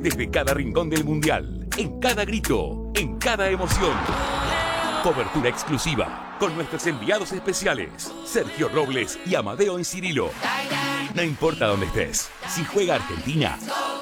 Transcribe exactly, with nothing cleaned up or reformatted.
desde cada rincón del Mundial, en cada grito, en cada emoción. Cobertura exclusiva con nuestros enviados especiales, Sergio Robles y Amadeo en Cirilo. No importa dónde estés, si juega Argentina,